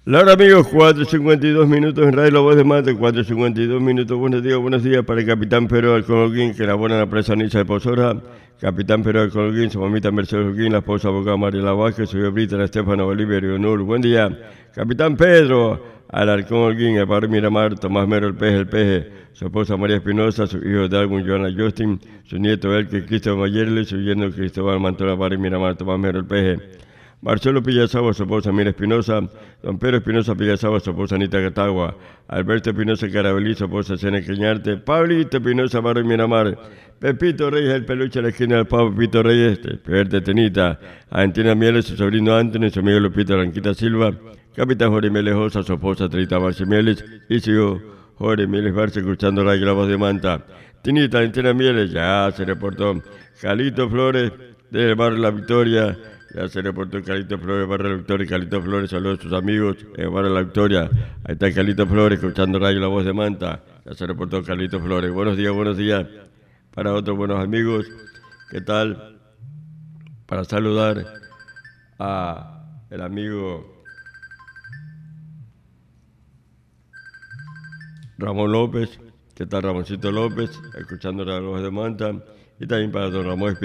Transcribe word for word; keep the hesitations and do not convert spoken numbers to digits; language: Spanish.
La hora, amigos, cuatro cincuenta y dos minutos en Radio La Voz de Mate, cuatro cincuenta y dos minutos. Buenos días, buenos días para el capitán Pedro Alcolguín, que labora en la presa Nisa de Pozora. Capitán Pedro Alcolguín, su mamita Mercedes Holguín, la esposa abogada Mariela Vázquez, su hija la Estefano Bolívar y Onur. Buen día, capitán Pedro Alarcón Holguín, el padre Miramar, Tomás Mero el Peje, el Peje, su esposa María Espinosa, su hijo Darwin, Joana Justin, su nieto Elke, Cristóbal Mayerle, su yerno Cristóbal Mantola, padre Miramar, Tomás Mero el Peje. Marcelo Pillazaba, su esposa Mira Espinosa, don Pedro Espinosa Pillazaba, su esposa Anita Catagua, Alberto Espinosa Carabelí, su esposa Sena Queñarte, Pablito Espinosa Barrio Miramar, Pepito Reyes, el peluche a la esquina del Pavo Pepito Reyes, Perte Tenita, Antina Mieles, su sobrino Antonio, su amigo Lupita Blanquita Silva, Capitán Jorge Mieles Osa, su esposa Trita Barce Mieles, y su hijo Jorge Mieles Barce, escuchando la voz de Manta. Tinita, Antina Mieles, ya se reportó. Calito Flores, del barrio La Victoria. Ya se reportó Calito Flores, Barrio La Victoria. Calito Flores, saludos a sus amigos en Barrio La Victoria. Ahí está Calito Flores, escuchando Radio La Voz de Manta. Ya se reportó Calito Flores. Buenos días, buenos días para otros buenos amigos. ¿Qué tal? Para saludar a el amigo Ramón López. ¿Qué tal, Ramoncito López? Escuchando Radio La Voz de Manta. Y también para don Ramón